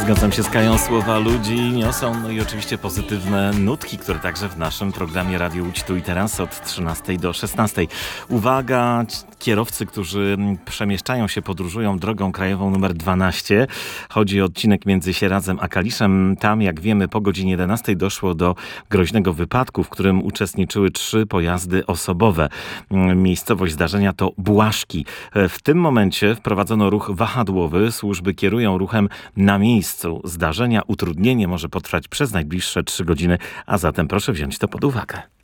Zgadzam się z Kają, słowa ludzi niosą, no i oczywiście pozytywne nutki, które także w naszym programie Radio Łódź tu i teraz od 13 do 16. Uwaga, kierowcy, którzy przemieszczają się, podróżują drogą krajową numer 12. Chodzi o odcinek między Sieradzem a Kaliszem. Tam, jak wiemy, po godzinie 11 doszło do groźnego wypadku, w którym uczestniczyły 3 pojazdy osobowe. Miejscowość zdarzenia to Błaszki. W tym momencie wprowadzono ruch wahadłowy. Służby kierują ruchem na miejscu zdarzenia. Utrudnienie może potrwać przez najbliższe 3 godziny, a zatem proszę wziąć to pod uwagę.